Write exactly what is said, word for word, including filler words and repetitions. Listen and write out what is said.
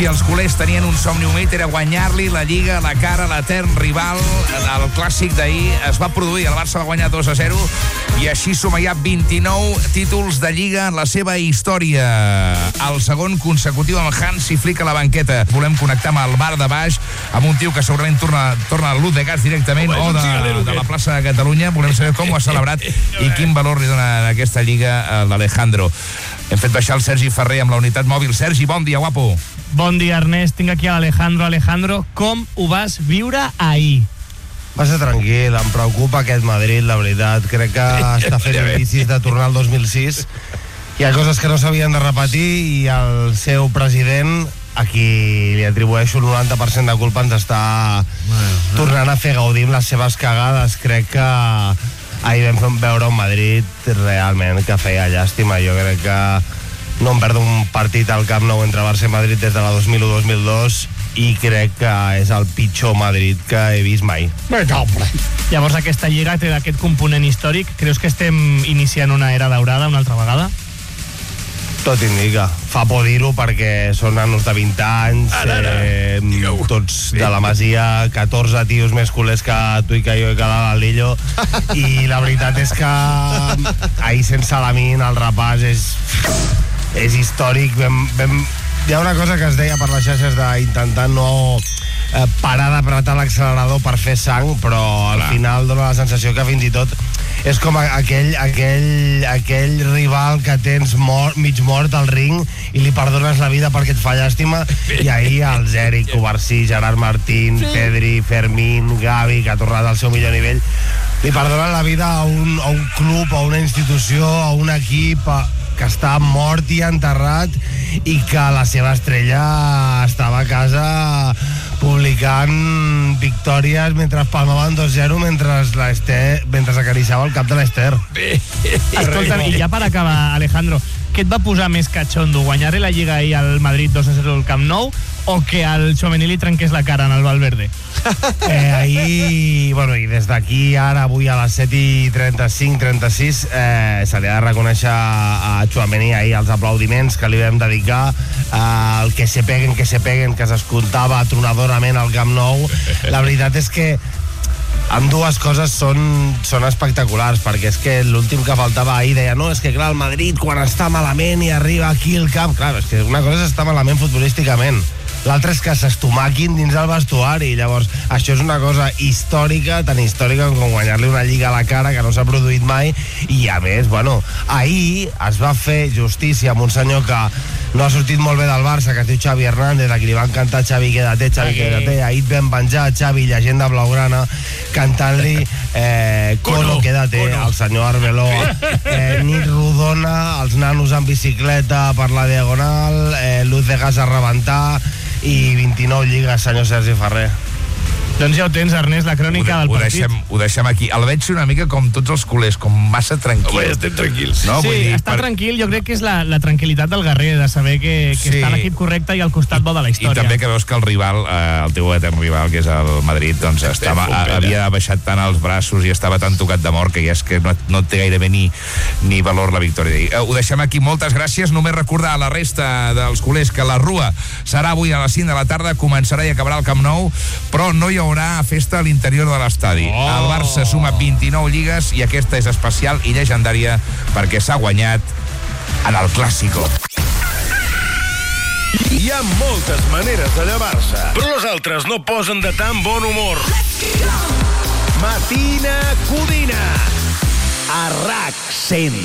si els culers tenien un somni humit era guanyar-li la Lliga a la cara a l'etern rival. El clàssic d'ahir es va produir, el Barça va guanyar dos a zero i així suma ja vint-i-nou títols de Lliga en la seva història. El segon consecutiu amb Hansi Flick a la banqueta. Volem connectar amb el bar de baix, amb un tio que segurament torna, torna a l'Udegats directament o de, de la plaça de Catalunya. Volem saber com ho ha celebrat i quin valor li dona a aquesta Lliga a l'Alejandro. Hem fet baixar el Sergi Ferrer amb la unitat mòbil. Sergi, bon dia, guapo. Bon dia, Ernest. Tinc aquí a l'Alejandro. Alejandro, com ho vas viure ahir? Va ser tranquil, em preocupa aquest Madrid, la veritat. Crec que està fent indicis de tornar al dos mil sis. Hi ha coses que no s'havien de repetir i el seu president, a qui li atribueixo el noranta per cent de culpa, ens està tornant a fer gaudir amb les seves cagades. Crec que ahir vam veure un Madrid realment que feia llàstima. Jo crec que no em perdo un partit al Camp Nou entre Barça i Madrid des de la dos mil u dos mil dos i crec que és el pitjor Madrid que he vist mai. Llavors aquesta lliga té d'aquest component històric. Creus que estem iniciant una era daurada una altra vegada? Tot indica. Fa por dir-ho perquè són nanos de vint anys, eh, tots de la Masia, catorze tios més culers que tu i que jo i que l'Alillo, i la veritat és que ahir sense Lamine el repàs és, és històric. Vam, vam, hi ha una cosa que es deia per les xarxes d'intentar no eh, parar d'apretar l'accelerador per fer sang, però al Clar. final dona la sensació que fins i tot és com aquell, aquell, aquell rival que tens mort, mig mort al ring i li perdones la vida perquè et fa llàstima, i ahir els Eric, Covarsí, Gerard Martín, Pedri, Fermín, Gavi, que ha tornat al seu millor nivell, li perdonen la vida a un, a un club, a una institució, a un equip a, que està mort i enterrat, i que la seva estrella estava a casa publicant victòries mentre palmaven dos zero mentre mentre acariciava el cap de l'Ester. Escolta'm, i ja per acabar, Alejandro, què et va posar més catxondo, guanyar la Lliga ahir al Madrid dos a zero al Camp Nou o que al Tchouaméni li trenqués la cara en el Valverde? Eh, ahir, bueno, i des d'aquí ara, avui a les set i trenta-cinc trenta-sis, eh, se li ha de reconèixer a Tchouaméni ahir els aplaudiments que li vam dedicar, eh, el que se peguen, que se peguen, que s'escoltava tronadorament al Camp Nou. La veritat és que amb dues coses són, són espectaculars, perquè és que l'últim que faltava ahir deia, no, és que clar, el Madrid quan està malament i arriba aquí al camp, clar, és que una cosa és estar malament futbolísticament, l'altre és que s'estomaquin dins el vestuari. Llavors, això és una cosa històrica, tan històrica com guanyar-li una Lliga a la cara, que no s'ha produït mai, i a més, bueno, ahir es va fer justícia amb un senyor que no ha sortit molt bé del Barça, que es diu Xavi Hernández, a qui li van cantar Xavi quédate, Xavi quédate. Ahir vam penjar Xavi, llegenda blaugrana, cantant-li eh, Cono quédate al senyor Arbeloa, eh, nit rodona, els nanos en bicicleta per la Diagonal, eh, luz de gas a rebentar i vint-i-nou lligues, senyor Sergi Ferrer. Doncs ja ho tens, Ernest, la crònica ho, del ho partit. Deixem, ho deixem aquí. El veig una mica com tots els culers, com massa tranquil. Home, estem tranquils. No? Sí, Vull dir, està per... tranquil, jo crec que és la, la tranquil·litat del guerrer, de saber que, que Sí. està a l'equip correcte i al costat bo de la història. I també que veus que el rival, eh, el teu etern rival, que és el Madrid, doncs estava, havia baixat tant els braços i estava tan tocat de mort que ja és que no, no té gairebé ni, ni valor la victòria. Eh, ho deixem aquí, moltes gràcies. Només recordar a la resta dels culers que la Rua serà avui a les cinc de la tarda, començarà i acabarà al Camp Nou, però no hi haurà festa a l'interior de l'estadi. Oh. El Barça suma vint-i-nou lligues i aquesta és especial i llegendària perquè s'ha guanyat en el Clàssico. Hi ha moltes maneres de llevar-se, però les altres no posen de tan bon humor. Matina Codina a RAC cent.